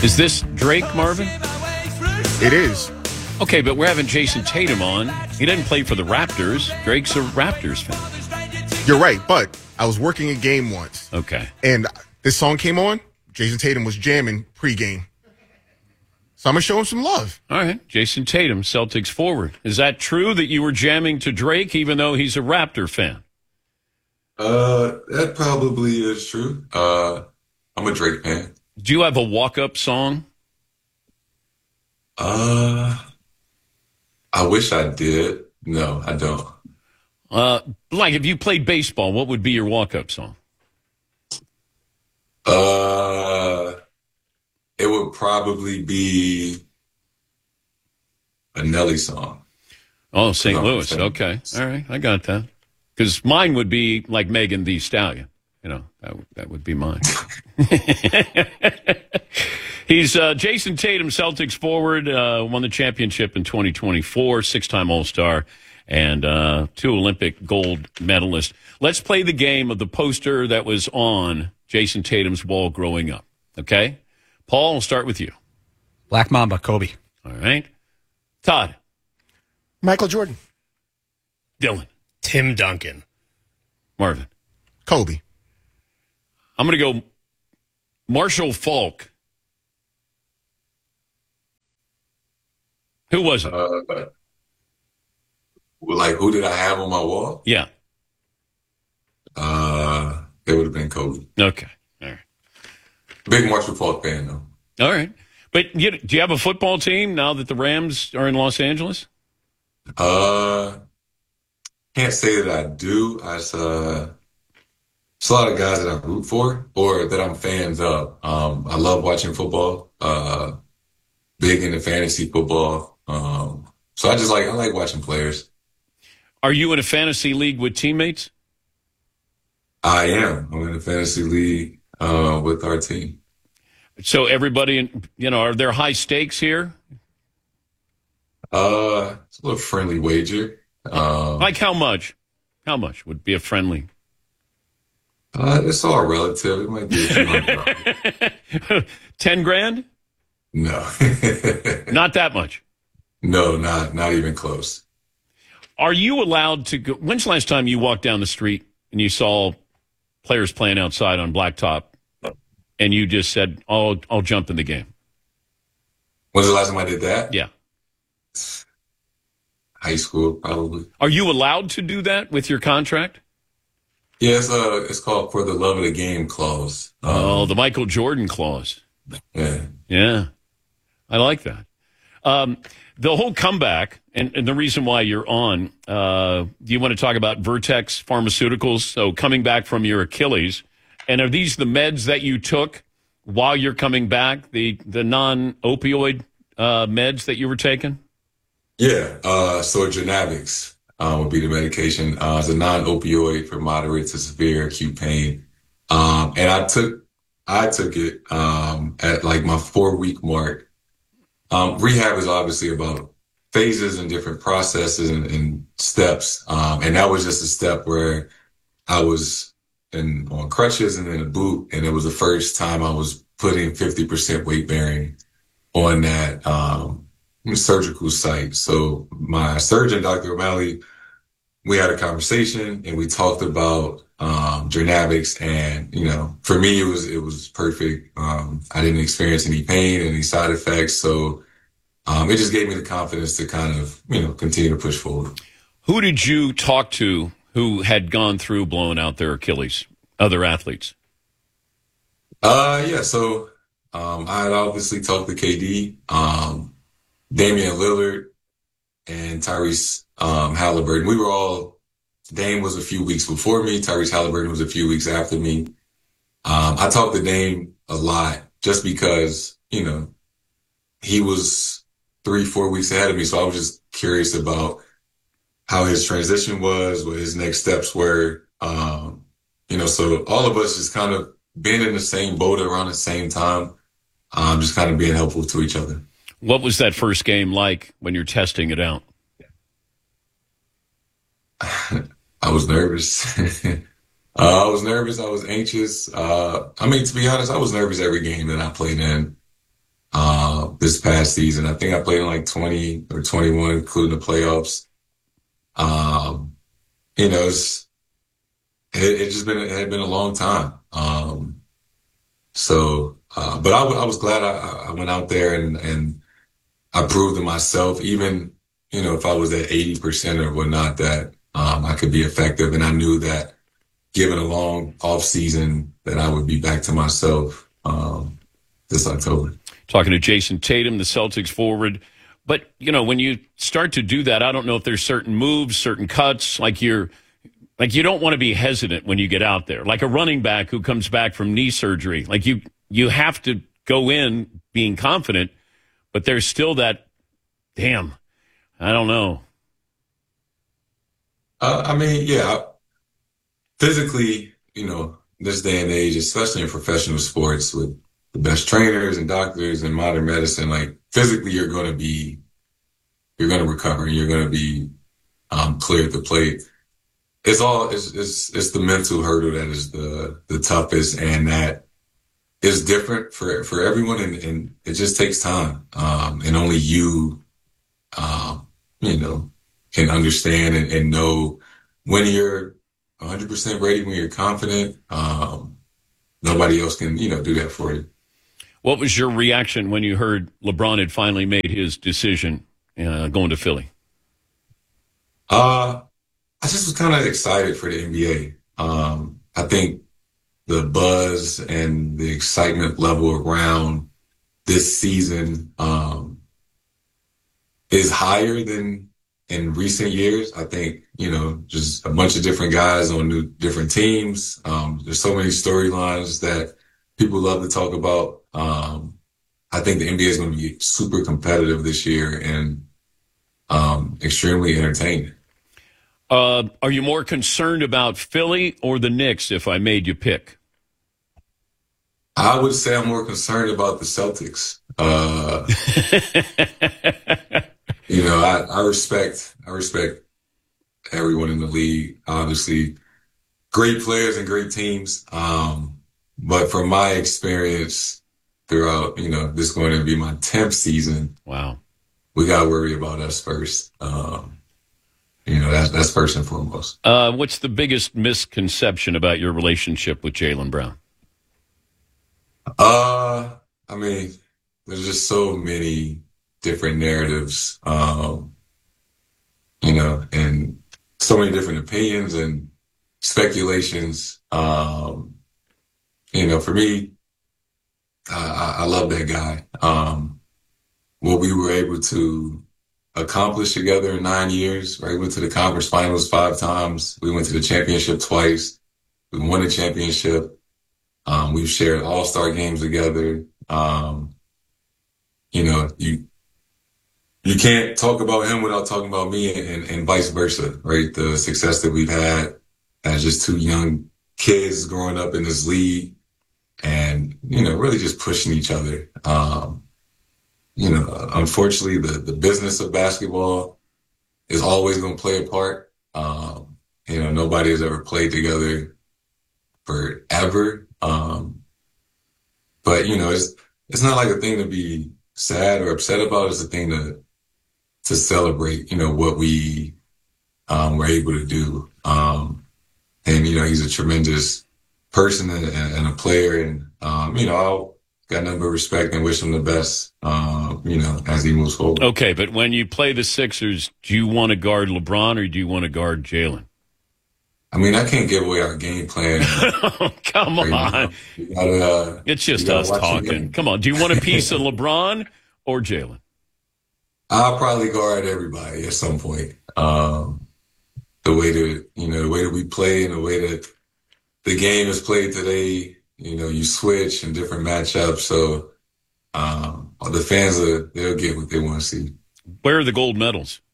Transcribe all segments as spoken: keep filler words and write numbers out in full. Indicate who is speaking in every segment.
Speaker 1: Is this Drake, Marvin?
Speaker 2: It is.
Speaker 1: Okay, but we're having Jason Tatum on. He didn't play for the Raptors. Drake's a Raptors fan.
Speaker 2: You're right, but I was working a game once.
Speaker 1: Okay.
Speaker 2: And this song came on. Jason Tatum was jamming pregame. So I'm going to show him some love.
Speaker 1: All right. Jason Tatum, Celtics forward. Is that true that you were jamming to Drake even though he's a Raptor fan?
Speaker 3: Uh, that probably is true. Uh, I'm a Drake fan.
Speaker 1: Do you have a walk-up song?
Speaker 3: Uh, I wish I did. No, I don't.
Speaker 1: Uh, like if you played baseball, what would be your walk-up song?
Speaker 3: Uh, it would probably be a Nelly song.
Speaker 1: Oh, Saint
Speaker 3: No,
Speaker 1: Louis.
Speaker 3: Saint
Speaker 1: Okay.
Speaker 3: Louis.
Speaker 1: All right. I got that. Because mine would be like Megan Thee Stallion. You know, that, w- that would be mine. He's uh, Jason Tatum, Celtics forward, uh, won the championship in twenty twenty-four, six-time All-Star, and uh, two Olympic gold medalist. Let's play the game of the poster that was on Jason Tatum's wall growing up. Okay? Paul, I'll start with you.
Speaker 4: Black Mamba, Kobe.
Speaker 1: All right. Todd.
Speaker 5: Michael Jordan.
Speaker 1: Dylan.
Speaker 6: Tim Duncan.
Speaker 1: Marvin.
Speaker 2: Kobe.
Speaker 1: I'm going to go Marshall Falk. Who was it?
Speaker 3: Uh, well, like, who did I have on my wall?
Speaker 1: Yeah.
Speaker 3: Uh, it would have been Kobe.
Speaker 1: Okay. All right.
Speaker 3: Big Marshall Falk fan, though.
Speaker 1: All right. But you, do you have a football team now that the Rams are in Los Angeles?
Speaker 3: Uh, can't say that I do. I just, uh, it's a lot of guys that I root for or that I'm fans of. Um, I love watching football. Uh, big into fantasy football. Um, so I just like I like watching players.
Speaker 1: Are you in a fantasy league with teammates?
Speaker 3: I am. I'm in a fantasy league uh, with our team.
Speaker 1: So everybody, in, you know, are there high stakes here?
Speaker 3: Uh, it's a little friendly wager. Um,
Speaker 1: Like how much? How much would be a friendly?
Speaker 3: uh, it's all relative. It might be a few hundred dollars.
Speaker 1: Ten grand?
Speaker 3: No,
Speaker 1: Not that much.
Speaker 3: no, not not even close.
Speaker 1: Are you allowed to go? When's the last time you walked down the street and you saw players playing outside on blacktop and you just said, "Oh, I'll jump in the game"?
Speaker 3: When's the last time I did that?
Speaker 1: Yeah.
Speaker 3: High school, probably.
Speaker 1: Are you allowed to do that with your contract?
Speaker 3: Yeah, it's, uh, it's called for the love of the game clause. Um,
Speaker 1: Oh, the Michael Jordan clause.
Speaker 3: yeah.
Speaker 1: Yeah, I like that. Um, the whole comeback, and, and the reason why you're on, uh, do you want to talk about Vertex Pharmaceuticals? So coming back from your Achilles, and are these the meds that you took while you're coming back, the, the non-opioid uh, meds that you were taking?
Speaker 3: Yeah, uh, so Genavix uh, would be the medication. Uh, it's a non-opioid for moderate to severe acute pain. Um, and I took, I took it um, at like my four week mark. Um, rehab is obviously about phases and different processes and, and steps. Um, and that was just a step where I was in on crutches and in a boot. And it was the first time I was putting fifty percent weight bearing on that, um, surgical site. So my surgeon, Doctor O'Malley, we had a conversation and we talked about um Genavix, and you know, for me it was it was perfect. Um I didn't experience any pain, any side effects. So um it just gave me the confidence to kind of, you know, continue to push forward.
Speaker 1: Who did you talk to who had gone through blowing out their Achilles? Other athletes?
Speaker 3: Uh yeah, so um I had obviously talked to K D, um Damian Lillard, and Tyrese um, Halliburton. We were all, Dame was a few weeks before me. Tyrese Halliburton was a few weeks after me. Um, I talked to Dame a lot just because, you know, he was three, four weeks ahead of me. So I was just curious about how his transition was, what his next steps were. Um, you know, so all of us just kind of being in the same boat around the same time, um, just kind of being helpful to each other.
Speaker 1: What was that first game like when you're testing it out?
Speaker 3: I was nervous. uh, I was nervous. I was anxious. Uh, I mean, to be honest, I was nervous every game that I played in. uh, this past season. I think I played in like twenty or twenty-one, including the playoffs. Um, you know, it's, it, it just been, it had been a long time. Um, so, uh, but I, w- I was glad I, I went out there and, and I proved to myself, even, you know, if I was at eighty percent or whatnot, that, um, I could be effective. And I knew that given a long off season that I would be back to myself, um, this October.
Speaker 1: Talking to Jason Tatum, the Celtics forward. But, you know, when you start to do that, I don't know if there's certain moves, certain cuts, like you're, like you don't want to be hesitant when you get out there. Like a running back who comes back from knee surgery. Like you, you have to go in being confident, but there's still that, damn, I don't know.
Speaker 3: Uh, I mean, yeah, physically, you know, this day and age, especially in professional sports with the best trainers and doctors and modern medicine, like physically you're going to be, you're going to recover and you're going to be um, clear at the plate. It's all, it's, it's, it's the mental hurdle that is the, the toughest, and that is different for, for everyone. And, and it just takes time. Um, and only you, um, you know, can understand and, and know when you're one hundred percent ready, when you're confident. Um, nobody else can, you know, do that for you.
Speaker 1: What was your reaction when you heard LeBron had finally made his decision uh, going to Philly?
Speaker 3: Uh, I just was kind of excited for the N B A. Um, I think the buzz and the excitement level around this season um, is higher than in recent years. I think, you know, just a bunch of different guys on new, different teams. Um, there's so many storylines that people love to talk about. Um, I think the N B A is going to be super competitive this year and um, extremely entertaining.
Speaker 1: Uh, are you more concerned about Philly or the Knicks, if I made you pick?
Speaker 3: I would say I'm more concerned about the Celtics. Uh, you know, I, I respect, I respect everyone in the league. Obviously, great players and great teams. Um, but from my experience throughout, you know, this is going to be my tenth season.
Speaker 1: Wow.
Speaker 3: We got to worry about us first. Um, you know, that's, that's first and foremost.
Speaker 1: Uh, what's the biggest misconception about your relationship with Jaylen Brown?
Speaker 3: Uh, I mean, there's just so many different narratives, um, you know, and so many different opinions and speculations. Um, you know, for me, I, I love that guy. Um, what we were able to accomplish together in nine years, right? We went to the conference finals five times. We went to the championship twice. We won the championship. Um, we've shared all-star games together. Um, you know, you, you can't talk about him without talking about me, and, and vice versa, right? The success that we've had as just two young kids growing up in this league and, you know, really just pushing each other. Um, you know, unfortunately, the, the business of basketball is always going to play a part. Um, you know, nobody has ever played together forever. Um, but you know, it's, it's not like a thing to be sad or upset about. It's a thing to, to celebrate, you know, what we, um, were able to do. Um, and, you know, he's a tremendous person and, and a player. And, um, you know, I'll got nothing but respect and wish him the best, um, you know, as he moves forward.
Speaker 1: Okay. But when you play the Sixers, do you want to guard LeBron or do you want to guard Jaylen?
Speaker 3: I mean, I can't give away our game plan.
Speaker 1: Oh, come
Speaker 3: right
Speaker 1: on.
Speaker 3: Gotta, uh,
Speaker 1: it's just us talking. Come on. Do you want a piece of LeBron or Jaylen?
Speaker 3: I'll probably guard everybody at some point. Um, the way that, you know, the way that we play and the way that the game is played today, you know, you switch in different matchups. So um, the fans, are, they'll get what they want to see.
Speaker 1: Where are the gold medals?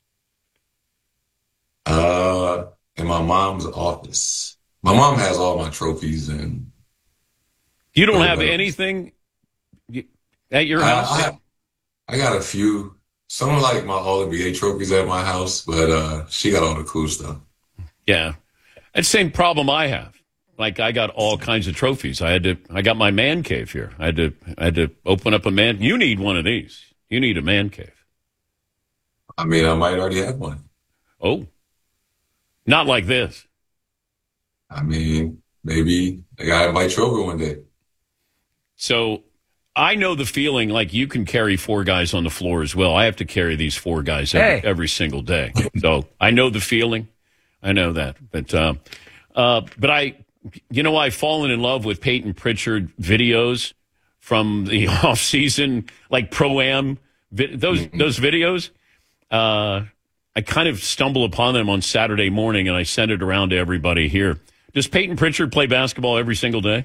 Speaker 3: Uh, in my mom's office. My mom has all my trophies. And
Speaker 1: you don't have anything at your house?
Speaker 3: I, I, I got a few. Some are like my All N B A trophies at my house, but uh, she got all the cool stuff.
Speaker 1: Yeah. That's the same problem I have. Like I got all kinds of trophies. I had to. I got my man cave here. I had to. I had to open up a man. You need one of these. You need a man cave.
Speaker 3: I mean, I might already have one.
Speaker 1: Oh, not like this.
Speaker 3: I mean, maybe I gotta invite you over one day.
Speaker 1: So I know the feeling. Like you can carry four guys on the floor as well. I have to carry these four guys every,
Speaker 4: Hey.
Speaker 1: every single day. So I know the feeling. I know that. But uh, uh, but I. You know, I've fallen in love with Peyton Pritchard videos from the off season, like Pro-Am, vi- those
Speaker 3: Mm-hmm.
Speaker 1: those videos. Uh, I kind of stumble upon them on Saturday morning, and I send it around to everybody here. Does Peyton Pritchard play basketball every single day?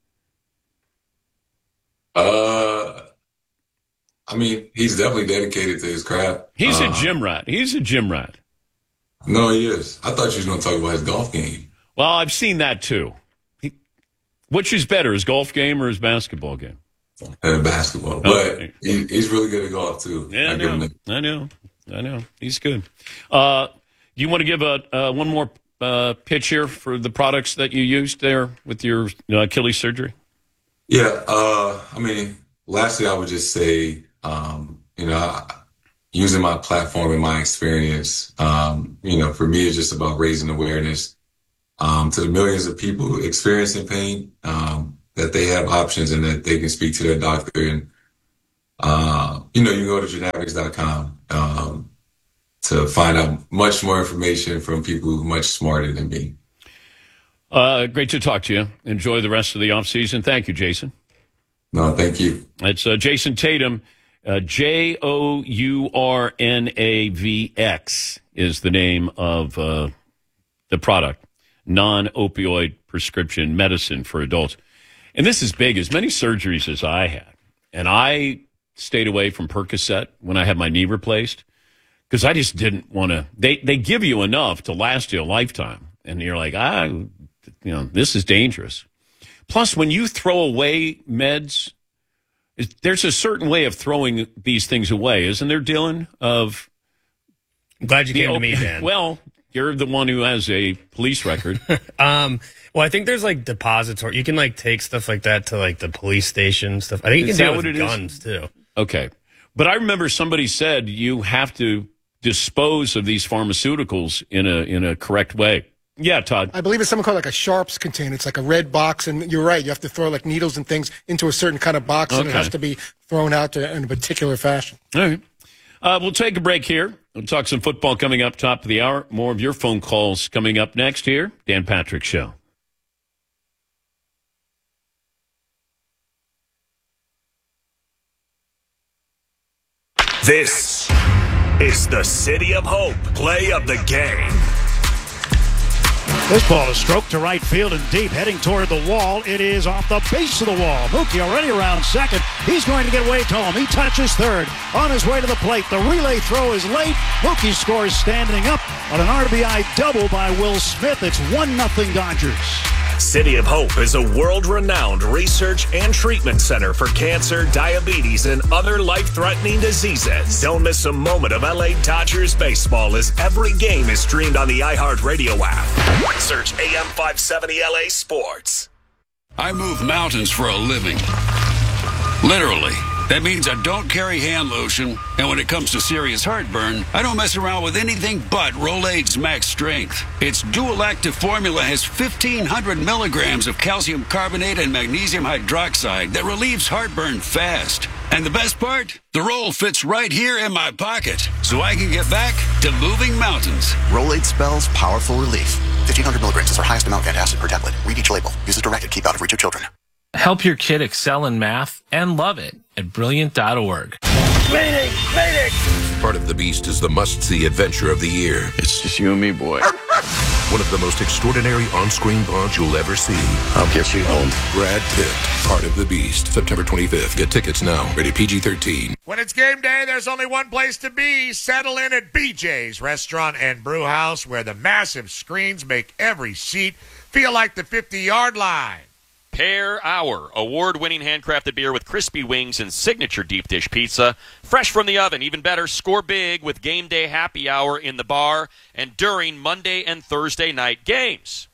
Speaker 3: Uh, I mean, he's definitely dedicated to his craft.
Speaker 1: He's
Speaker 3: uh,
Speaker 1: a gym rat. He's a gym rat.
Speaker 3: No, he is. I thought you was going to talk about his golf game.
Speaker 1: Well, I've seen that too. He, which is better, his golf game or his basketball game?
Speaker 3: And basketball, but he, he's really good at golf too.
Speaker 1: Yeah, I
Speaker 3: give him
Speaker 1: know.
Speaker 3: that.
Speaker 1: I know. I know. He's good. Uh, you want to give a uh, one more uh, pitch here for the products that you used there with your uh, Achilles surgery?
Speaker 3: Yeah, uh, I mean, lastly, I would just say, um, you know, I, using my platform and my experience, um, you know, for me, it's just about raising awareness um, to the millions of people experiencing pain, um, that they have options and that they can speak to their doctor. And, uh, you know, you can go to genetics dot com um, to find out much more information from people who are much smarter than me.
Speaker 1: Uh, great to talk to you. Enjoy the rest of the offseason. Thank you, Jason.
Speaker 3: No, thank you.
Speaker 1: It's uh, Jason Tatum. Uh, J O U R N A V X is the name of uh, the product. Non-opioid prescription medicine for adults. And this is big. As many surgeries as I had, and I stayed away from Percocet when I had my knee replaced because I just didn't want to. They they give you enough to last you a lifetime, and you're like, ah, you know, this is dangerous. Plus, when you throw away meds, it- there's a certain way of throwing these things away, isn't there, Dylan? Of
Speaker 4: I'm glad you
Speaker 1: the
Speaker 4: came to me,
Speaker 1: op-
Speaker 4: Dan.
Speaker 1: Well, you're the one who has a police record.
Speaker 4: Um, well, I think there's like depository. You can like take stuff like that to like the police station stuff. I think you
Speaker 1: Is
Speaker 4: can
Speaker 1: that
Speaker 4: do it
Speaker 1: what
Speaker 4: with
Speaker 1: it is?
Speaker 4: guns too.
Speaker 1: Okay. But I remember somebody said you have to dispose of these pharmaceuticals in a in a correct way. Yeah, Todd.
Speaker 5: I believe it's something called like a Sharps container. It's like a red box, and you're right. You have to throw like needles and things into a certain kind of box, and it
Speaker 1: Okay.
Speaker 5: has to be thrown out to, in a particular fashion.
Speaker 1: All right. Uh, we'll take a break here. We'll talk some football coming up top of the hour. More of your phone calls coming up next here. Dan Patrick Show.
Speaker 6: This is the City of Hope play of the game.
Speaker 7: This ball is stroked to right field and deep, heading toward the wall. It is off the base of the wall. Mookie already around second. He's going to get way to home. He touches third. On his way to the plate. The relay throw is late. Mookie scores standing up on an R B I double by Will Smith. It's one nothing Dodgers.
Speaker 6: City of Hope is a world-renowned research and treatment center for cancer, diabetes, and other life-threatening diseases. Don't miss a moment of L A Dodgers baseball as every game is streamed on the iHeartRadio app. Search A M five seventy L A Sports.
Speaker 8: I move mountains for a living. Literally. That means I don't carry hand lotion, and when it comes to serious heartburn, I don't mess around with anything but Rolaids Max Strength. Its dual-active formula has fifteen hundred milligrams of calcium carbonate and magnesium hydroxide that relieves heartburn fast. And the best part? The roll fits right here in my pocket, so I can get back to moving mountains.
Speaker 9: Rolade spells powerful relief. fifteen hundred milligrams is our highest amount of antacid per tablet. Read each label. Use as directed. Keep out of reach of children.
Speaker 10: Help your kid excel in math and love it at brilliant dot org.
Speaker 11: Part of the Beast is the must-see adventure of the year.
Speaker 12: It's just you and me, boy.
Speaker 11: One of the most extraordinary on-screen bonds you'll ever see.
Speaker 12: I'll get you home.
Speaker 11: Brad Pitt, Part of the Beast, September twenty-fifth. Get tickets now. Rated P G thirteen.
Speaker 13: When it's game day, there's only one place to be. Settle in at B J's Restaurant and Brew House, where the massive screens make every seat feel like the fifty-yard line.
Speaker 14: Pear Hour, award-winning handcrafted beer with crispy wings and signature deep dish pizza. Fresh from the oven, even better, score big with game day happy hour in the bar and during Monday and Thursday night games.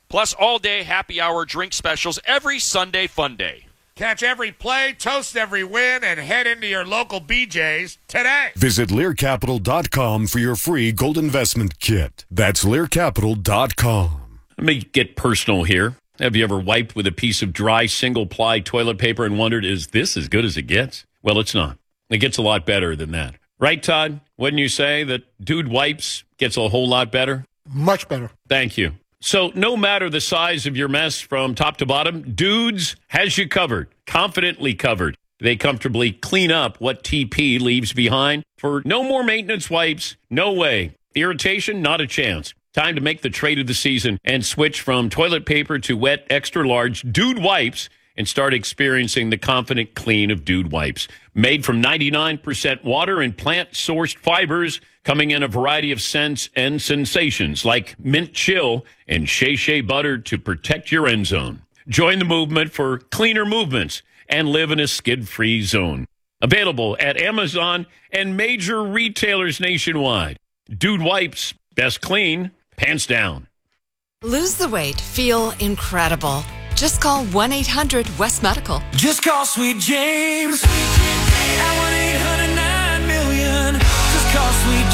Speaker 14: plus all-day happy hour drink specials every Sunday fun day.
Speaker 13: Catch every play, toast every win, and head into your local B J's today.
Speaker 15: Visit Lear Capital dot com for your free gold investment kit. That's Lear Capital dot com.
Speaker 1: Let me get personal here. Have you ever wiped with a piece of dry single-ply toilet paper and wondered, is this as good as it gets? Well, it's not. It gets a lot better than that. Right, Todd? Wouldn't you say that Dude Wipes gets a whole lot better?
Speaker 5: Much better.
Speaker 1: Thank you. So no matter the size of your mess from top to bottom, Dudes has you covered, confidently covered. They comfortably clean up what T P leaves behind for no more maintenance wipes. No way. Irritation, not a chance. Time to make the trade of the season and switch from toilet paper to wet, extra large Dude Wipes and start experiencing the confident clean of Dude Wipes. Made from ninety-nine percent water and plant-sourced fibers, coming in a variety of scents and sensations like mint chill and Shea Shea butter to protect your end zone. Join the movement for cleaner movements and live in a skid-free zone. Available at Amazon and major retailers nationwide. Dude Wipes, best clean, pants down.
Speaker 16: Lose the weight, feel incredible. Just call one eight hundred West Medical.
Speaker 17: Just call Sweet James at one eight hundred nine million. Just call Sweet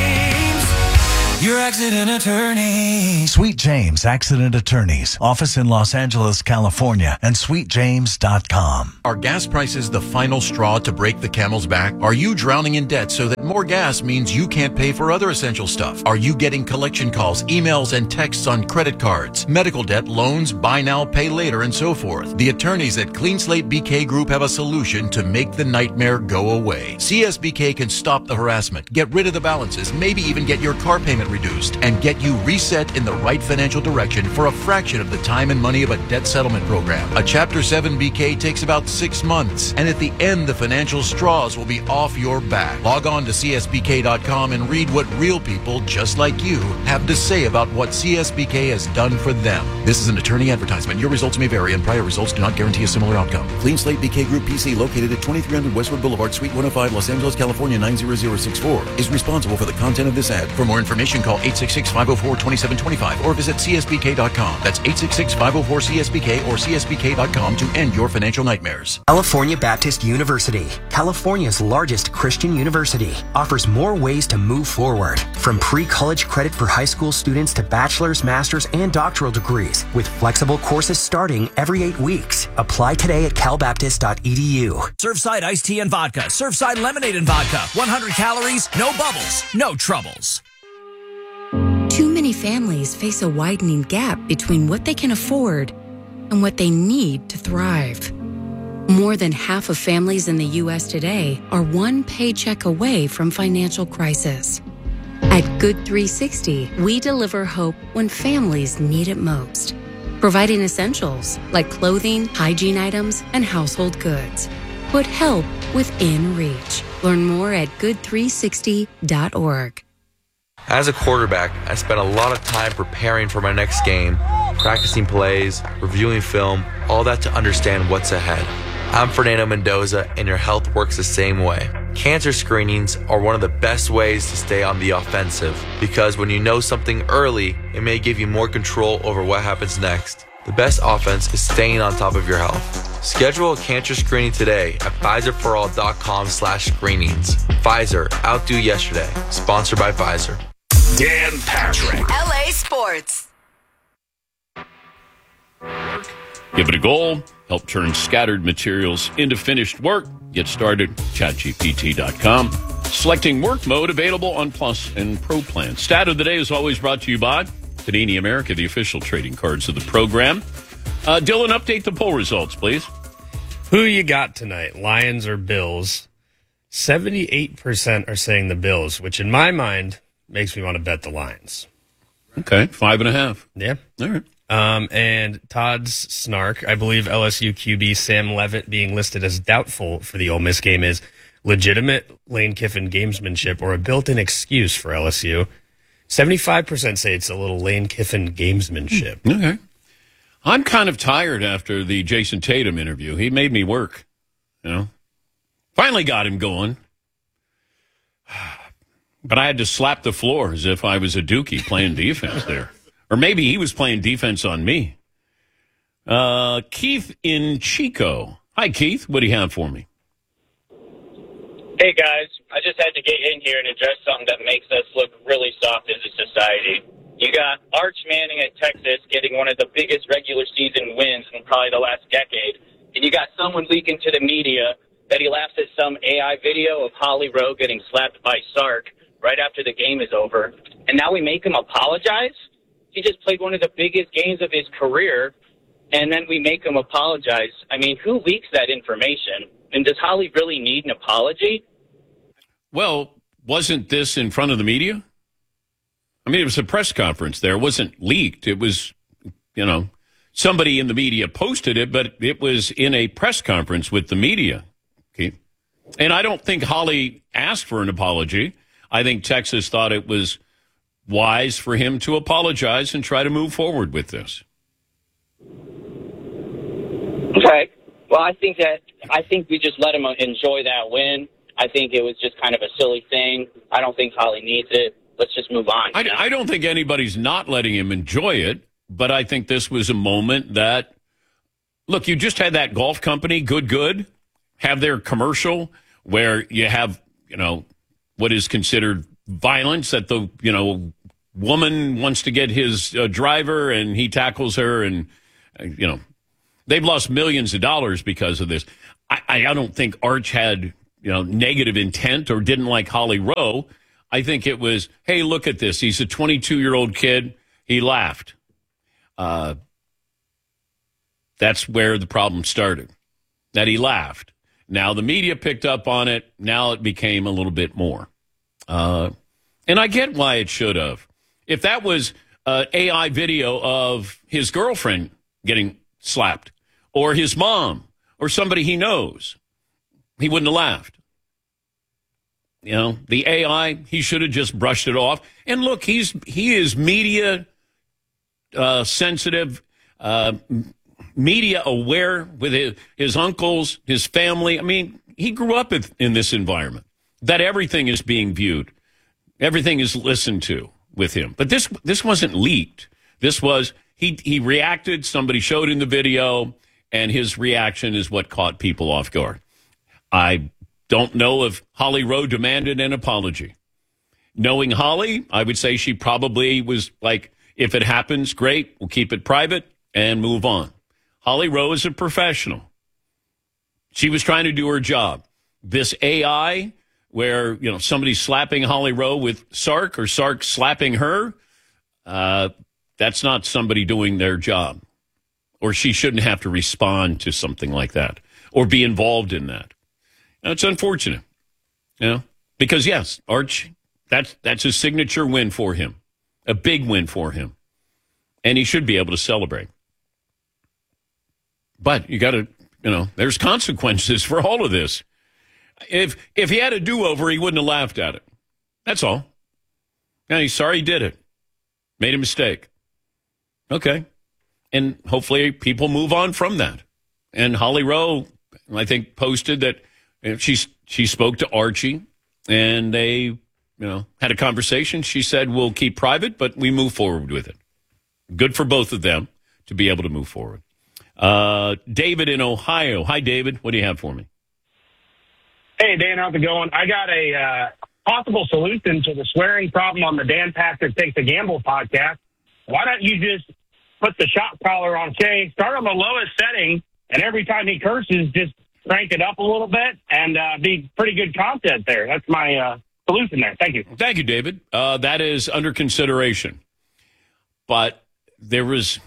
Speaker 17: James, your accident attorney.
Speaker 18: Sweet James Accident Attorneys. Office in Los Angeles, California, and sweet james dot com.
Speaker 19: Are gas prices the final straw to break the camel's back? Are you drowning in debt so that more gas means you can't pay for other essential stuff? Are you getting collection calls, emails, and texts on credit cards, medical debt, loans, buy now, pay later, and so forth? The attorneys at Clean Slate B K Group have a solution to make the nightmare go away. C S B K can stop the harassment, get rid of the balances, maybe even get your car payment reduced, and get you reset in the right financial direction for a fraction of the time and money of a debt settlement program. A Chapter seven B K takes about six months, and at the end, the financial straws will be off your back. Log on to C S B K dot com and read what real people just like you have to say about what C S B K has done for them. This is an attorney advertisement. Your results may vary, and prior results do not guarantee a similar outcome. Clean Slate B K Group P C, located at twenty-three hundred Westwood Boulevard, Suite one oh five, Los Angeles, California nine zero zero six four, is responsible for the content of this ad. For more information, call eight six six, five oh four, two seven two five or visit C S B K dot com. That's eight six six, five oh four, C S B K or C S B K dot com to end your financial nightmares.
Speaker 20: California Baptist University, California's largest Christian university, offers more ways to move forward. From pre-college credit for high school students to bachelor's, master's, and doctoral degrees, with flexible courses starting every eight weeks. Apply today at cal baptist dot e d u.
Speaker 21: Surfside iced tea and vodka. Surfside lemonade and vodka. one hundred calories, no bubbles, no troubles.
Speaker 22: Too many families face a widening gap between what they can afford and what they need to thrive. More than half of families in the U S today are one paycheck away from financial crisis. At Good three sixty, we deliver hope when families need it most, providing essentials like clothing, hygiene items, and household goods. Put help within reach. Learn more at good three sixty dot org.
Speaker 23: As a quarterback, I spent a lot of time preparing for my next game, practicing plays, reviewing film, all that to understand what's ahead. I'm Fernando Mendoza, and your health works the same way. Cancer screenings are one of the best ways to stay on the offensive, because when you know something early, it may give you more control over what happens next. The best offense is staying on top of your health. Schedule a cancer screening today at Pfizer for all dot com slash screenings. Pfizer, outdo yesterday. Sponsored by Pfizer.
Speaker 6: Dan Patrick.
Speaker 16: L A Sports.
Speaker 1: Give it a goal. Help turn scattered materials into finished work. Get started. chat G P T dot com. Selecting work mode available on Plus and Pro plans. Stat of the day is always brought to you by Panini America, the official trading cards of the program. Uh, Dylan, update the poll results, please.
Speaker 4: Who you got tonight, Lions or Bills? seventy-eight percent are saying the Bills, which in my mind makes me want to bet the Lions.
Speaker 1: Okay, five and a half.
Speaker 4: Yeah.
Speaker 1: All right.
Speaker 4: Um, and Todd's snark, I believe L S U Q B Sam Levitt being listed as doubtful for the Ole Miss game is legitimate Lane Kiffin gamesmanship or a built-in excuse for L S U. seventy-five percent say it's a little Lane Kiffin gamesmanship.
Speaker 1: Okay. I'm kind of tired after the Jason Tatum interview. He made me work, you know. Finally got him going. But I had to slap the floor as if I was a dookie playing defense there. Or maybe he was playing defense on me. Uh, Keith in Chico. Hi, Keith. What do you have for me?
Speaker 2: Hey, guys. I just had to get in here and address something that makes us look really soft as a society. You got Arch Manning at Texas getting one of the biggest regular season wins in probably the last decade. And you got someone leaking to the media that he laughs at some A I video of Holly Rowe getting slapped by Sark right after the game is over. And now we make him apologize? He just played one of the biggest games of his career, and then we make him apologize. I mean, who leaks that information? And does Holly really need an apology?
Speaker 1: Well, wasn't this in front of the media? I mean, it was a press conference there. It wasn't leaked. It was, you know, somebody in the media posted it, but it was in a press conference with the media. Okay. And I don't think Holly asked for an apology. I think Texas thought it was wise for him to apologize and try to move forward with this.
Speaker 2: Okay. Well, I think that I think we just let him enjoy that win. I think it was just kind of a silly thing. I don't think Holly needs it. Let's just move on.
Speaker 1: I, I don't think anybody's not letting him enjoy it, but I think this was a moment that, look, you just had that golf company, Good Good, have their commercial where you have, you know, what is considered violence, that the, you know, woman wants to get his uh, driver and he tackles her, and, uh, you know, they've lost millions of dollars because of this. I, I don't think Arch had, you know, negative intent or didn't like Holly Rowe. I think it was, hey, look at this. He's a twenty-two-year-old kid. He laughed. Uh, that's where the problem started, that he laughed. Now the media picked up on it. Now it became a little bit more. Uh, and I get why it should have. If that was an A I video of his girlfriend getting slapped or his mom or somebody he knows, he wouldn't have laughed. You know, the A I, he should have just brushed it off. And look, he's he is media uh, sensitive, uh, media aware with his, his uncles, his family. I mean, he grew up in, in this environment that everything is being viewed. Everything is listened to with him. But this this wasn't leaked. This was, he, he reacted, somebody showed in the video, and his reaction is what caught people off guard. I don't know if Holly Rowe demanded an apology. Knowing Holly, I would say she probably was like, if it happens, great, we'll keep it private and move on. Holly Rowe is a professional. She was trying to do her job. This A I, where, you know, somebody's slapping Holly Rowe with Sark or Sark slapping her, uh, that's not somebody doing their job. Or she shouldn't have to respond to something like that or be involved in that. Now, it's unfortunate, you know, because, yes, Arch, that's, that's a signature win for him, a big win for him, and he should be able to celebrate. But you got to, you know, there's consequences for all of this. If if he had a do-over, he wouldn't have laughed at it. That's all. Now, he's sorry he did it. Made a mistake. Okay. And hopefully people move on from that. And Holly Rowe, I think, posted that she, she spoke to Archie, and they, you know, had a conversation. She said, we'll keep private, but we move forward with it. Good for both of them to be able to move forward. Uh, David in Ohio. Hi, David. What do you have for me?
Speaker 3: Hey, Dan, how's it going? I got a uh, possible solution to the swearing problem on the Dan Patrick Takes a Gamble podcast. Why don't you just put the shot collar on Shay, start on the lowest setting, and every time he curses, just crank it up a little bit and uh, be pretty good content there. That's my uh, solution there. Thank you.
Speaker 1: Thank you, David. Uh, that is under consideration. But there was...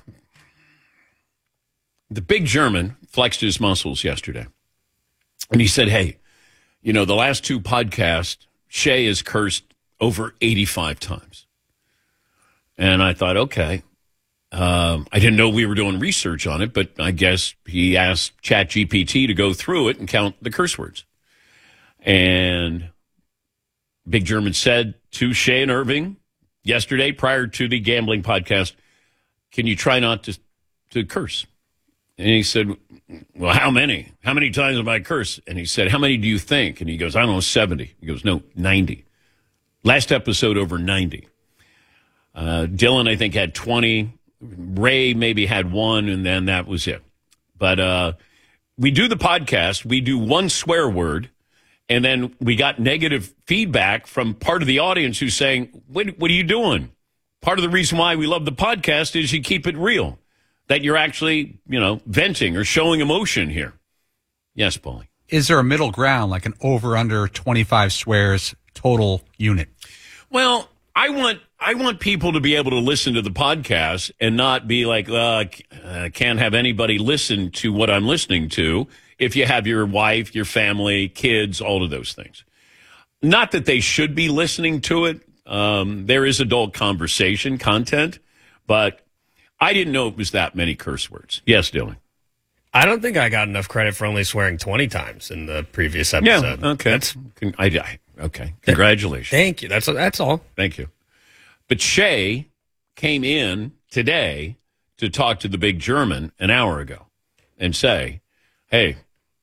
Speaker 1: The big German flexed his muscles yesterday. And he said, hey, you know, the last two podcasts, Shay has cursed over eighty-five times. And I thought, okay. Um, I didn't know we were doing research on it, but I guess he asked ChatGPT to go through it and count the curse words. And Big German said to Shay and Irving yesterday, prior to the gambling podcast, can you try not to, to curse? And he said, well, how many? How many times have I cursed? And he said, how many do you think? And he goes, I don't know, seventy. He goes, no, ninety. Last episode, over ninety. Uh, Dylan, I think, had twenty. Ray maybe had one, and then that was it. But uh, we do the podcast. We do one swear word, and then we got negative feedback from part of the audience who's saying, what, what are you doing? Part of the reason why we love the podcast is you keep it real, that you're actually, you know, venting or showing emotion here. Yes, Paulie.
Speaker 7: Is there a middle ground, like an over-under twenty-five swears total unit?
Speaker 1: Well, I want I want people to be able to listen to the podcast and not be like, uh, I can't have anybody listen to what I'm listening to if you have your wife, your family, kids, all of those things. Not that they should be listening to it. Um, there is adult conversation content, but I didn't know it was that many curse words. Yes, Dylan.
Speaker 4: I don't think I got enough credit for only swearing twenty times in the previous episode.
Speaker 1: Yeah, okay.
Speaker 4: That's,
Speaker 1: I, I, okay, congratulations.
Speaker 4: Thank you. That's that's all.
Speaker 1: Thank you. But Shay came in today to talk to the big German an hour ago and say, hey,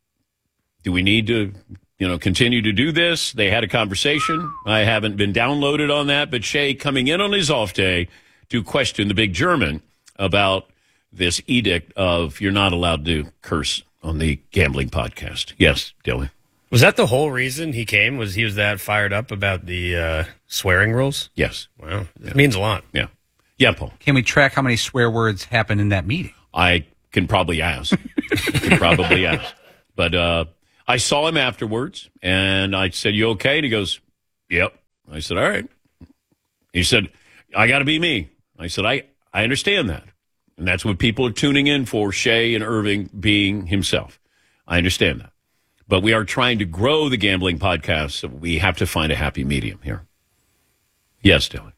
Speaker 1: do we need to, you know, continue to do this? They had a conversation. I haven't been downloaded on that, but Shay coming in on his off day to question the big German about this edict of you're not allowed to curse on the gambling podcast. Yes, Dylan.
Speaker 4: Was that the whole reason he came? Was he was that fired up about the uh, swearing rules?
Speaker 1: Yes.
Speaker 4: Wow. It means a lot.
Speaker 1: Yeah. Yeah, Paul.
Speaker 7: Can we track how many swear words happen in that meeting?
Speaker 1: I can probably ask. I can probably ask. But uh, I saw him afterwards, and I said, you okay? And he goes, yep. I said, all right. He said, I got to be me. I said, I, I understand that. And that's what people are tuning in for, Shay and Irving being himself. I understand that. But we are trying to grow the gambling podcast, so we have to find a happy medium here. Yes, Dylan.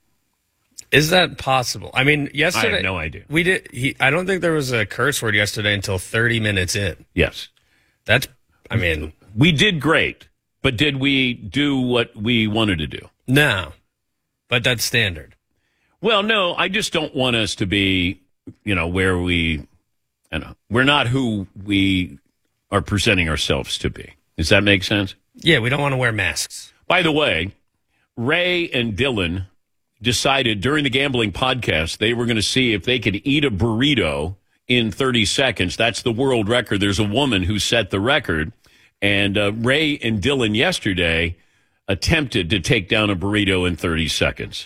Speaker 4: Is that possible? I mean, yesterday...
Speaker 1: I have no idea.
Speaker 4: We did. He, I don't think there was a curse word yesterday until thirty minutes in.
Speaker 1: Yes.
Speaker 4: That's, I mean...
Speaker 1: We did great, but did we do what we wanted to do?
Speaker 4: No. But that's standard.
Speaker 1: Well, no, I just don't want us to be, you know, where we... I know, we're not who we are presenting ourselves to be. Does that make sense?
Speaker 4: Yeah, we don't want to wear masks.
Speaker 1: By the way, Ray and Dylan decided during the gambling podcast they were going to see if they could eat a burrito in thirty seconds. That's the world record. There's a woman who set the record. And uh, Ray and Dylan yesterday attempted to take down a burrito in thirty seconds.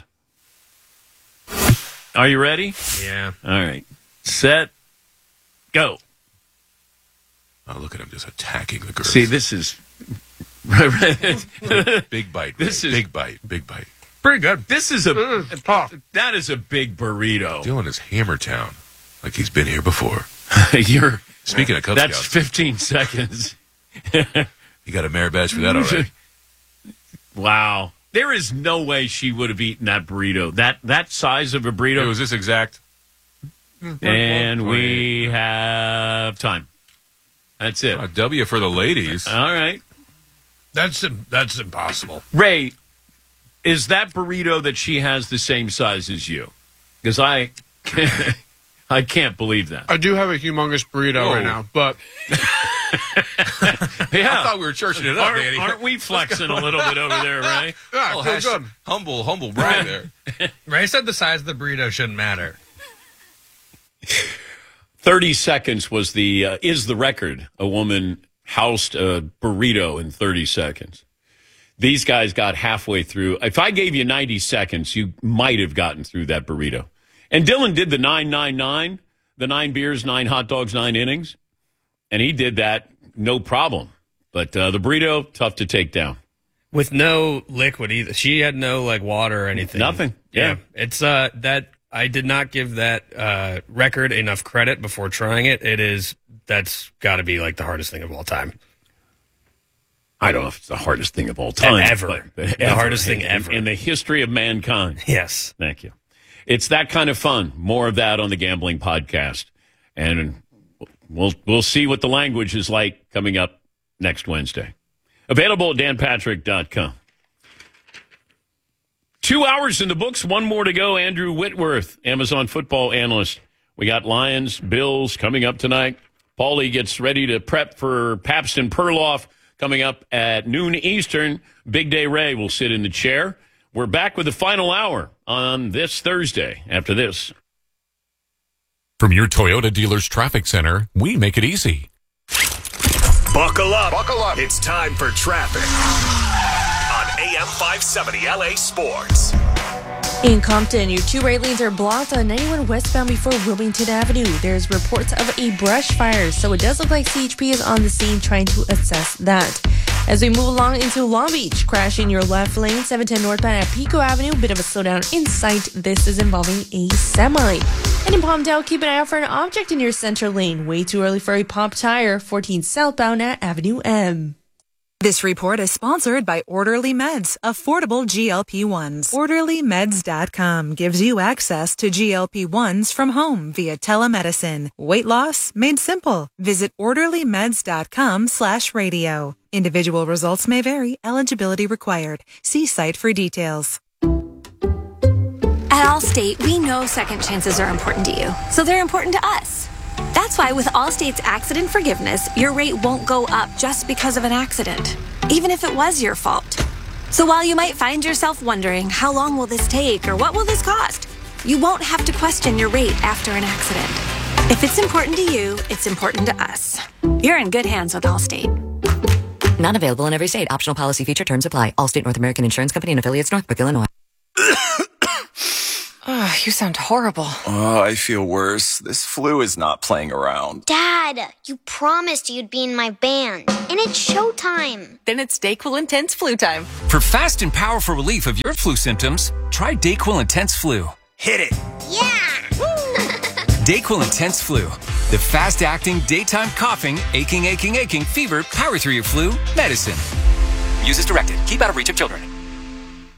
Speaker 1: Are you ready?
Speaker 4: Yeah.
Speaker 1: All right. Set. Go.
Speaker 11: Oh, look at him just attacking the girls.
Speaker 1: See, this is...
Speaker 11: Big bite.
Speaker 1: This is
Speaker 11: big bite. Big bite.
Speaker 1: pretty good. This is a... That is a big burrito.
Speaker 11: Dylan is Hammertown. Like he's been here before.
Speaker 1: You're...
Speaker 11: Speaking of Cub
Speaker 1: That's
Speaker 11: Scouts.
Speaker 1: fifteen seconds.
Speaker 11: You got a merit badge for that already.
Speaker 1: Wow. There is no way she would have eaten that burrito. That that size of a burrito.
Speaker 11: It was this exact.
Speaker 1: And we have time. That's it.
Speaker 11: A W for the ladies.
Speaker 1: All right.
Speaker 13: That's that's impossible.
Speaker 1: Ray, is that burrito that she has the same size as you? Because I, I can't believe that.
Speaker 8: I do have a humongous burrito
Speaker 1: Whoa.
Speaker 8: right now, but
Speaker 1: Yeah.
Speaker 11: I thought we were churching it up,
Speaker 1: aren't,
Speaker 11: Danny.
Speaker 1: Aren't we flexing a little bit over there, Ray?
Speaker 8: yeah,
Speaker 11: Oh,
Speaker 8: I feel
Speaker 11: hash-
Speaker 8: good.
Speaker 11: Humble, humble brag there.
Speaker 4: Ray said the size of the burrito shouldn't matter.
Speaker 1: Thirty seconds was the uh, is the record. A woman housed a burrito in thirty seconds. These guys got halfway through. If I gave you ninety seconds, you might have gotten through that burrito. And Dylan did the nine nine nine, the nine beers, nine hot dogs, nine innings, and he did that no problem. But uh, the burrito, tough to take down.
Speaker 4: With no liquid either. She had no like water or anything.
Speaker 1: Nothing. Yeah.
Speaker 4: It's uh that I did not give that uh record enough credit before trying it. It is that's got to be like the hardest thing of all time.
Speaker 1: I don't know if it's the hardest thing of all time.
Speaker 4: Ever.
Speaker 1: But, but
Speaker 4: The
Speaker 1: ever.
Speaker 4: hardest thing
Speaker 1: in,
Speaker 4: ever.
Speaker 1: In the history of mankind.
Speaker 4: Yes.
Speaker 1: Thank you. It's that kind of fun. More of that on the Gambling Podcast. And we'll we'll see what the language is like coming up next Wednesday. Available at dan patrick dot com. Two hours in the books, one more to go. Andrew Whitworth, Amazon football analyst. We got Lions, Bills coming up tonight. Paulie gets ready to prep for Pabst and Perloff coming up at noon Eastern. Big Day Ray will sit in the chair. We're back with the final hour on this Thursday after this.
Speaker 8: From your Toyota dealer's traffic center, we make it easy.
Speaker 6: Buckle up. Buckle up. It's time for traffic on A M five seventy L A Sports.
Speaker 9: In Compton, your two right lanes are blocked on ninety-one westbound before Wilmington Avenue. There's reports of a brush fire, so it does look like C H P is on the scene trying to assess that. As we move along into Long Beach, crashing your left lane, seven ten northbound at Pico Avenue. Bit of a slowdown in sight. This is involving a semi. And in Palmdale, keep an eye out for an object in your center lane. Way too early for a pop tire. fourteen southbound at Avenue M.
Speaker 10: This report is sponsored by Orderly Meds, affordable G L P ones. Orderly Meds dot com gives you access to G L P ones from home via telemedicine. Weight loss made simple. Visit Orderly Meds dot com slash radio. Individual results may vary. Eligibility required. See site for details.
Speaker 24: At Allstate, we know second chances are important to you, so they're important to us. That's why with Allstate's accident forgiveness, your rate won't go up just because of an accident, even if it was your fault. So while you might find yourself wondering, how long will this take or what will this cost? You won't have to question your rate after an accident. If it's important to you, it's important to us. You're in good hands with Allstate.
Speaker 25: Not available in every state. Optional policy feature terms apply. Allstate North American Insurance Company and affiliates, Northbrook, Illinois.
Speaker 26: Oh, you sound horrible.
Speaker 12: Oh, I feel worse. This flu is not playing around.
Speaker 27: Dad, you promised you'd be in my band, and it's showtime.
Speaker 26: Then it's DayQuil Intense Flu time.
Speaker 28: For fast and powerful relief of your flu symptoms, try DayQuil Intense Flu. Hit it.
Speaker 27: Yeah!
Speaker 28: DayQuil Intense Flu. The fast-acting, daytime coughing, aching, aching, aching, fever, power through your flu medicine. Use as directed. Keep out of reach of children.